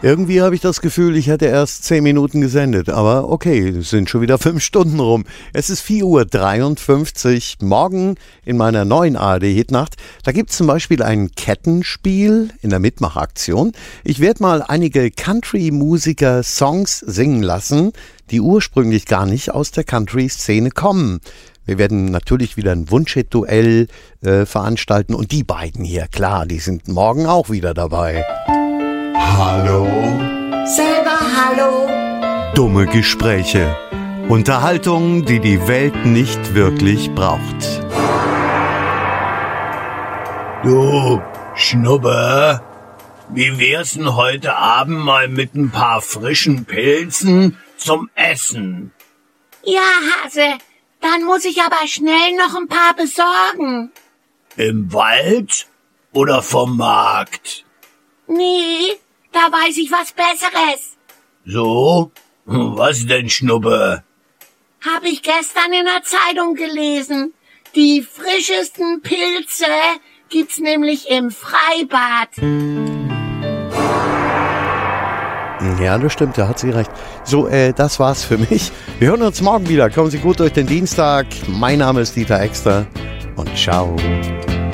Irgendwie habe ich das Gefühl, ich hätte erst 10 Minuten gesendet, aber okay, es sind schon wieder 5 Stunden rum. Es ist 4:53 Uhr. Morgen in meiner neuen ARD-Hitnacht, da gibt es zum Beispiel ein Kettenspiel in der Mitmachaktion. Ich werde mal einige Country-Musiker Songs singen lassen, die ursprünglich gar nicht aus der Country-Szene kommen. Wir werden natürlich wieder ein Wunschhit-Duell veranstalten und die beiden hier, klar, die sind morgen auch wieder dabei. Hallo. Selber hallo. Dumme Gespräche. Unterhaltung, die die Welt nicht wirklich braucht. Du, Schnubbe, wie wär's denn heute Abend mal mit ein paar frischen Pilzen zum Essen? Ja, Hase, dann muss ich aber schnell noch ein paar besorgen. Im Wald oder vom Markt? Nee, da weiß ich was Besseres. So? Was denn, Schnubbe? Hab ich gestern in der Zeitung gelesen. Die frischesten Pilze gibt's nämlich im Freibad. Ja, das stimmt, da hat sie recht. So, das war's für mich. Wir hören uns morgen wieder. Kommen Sie gut durch den Dienstag. Mein Name ist Dieter Exter und ciao.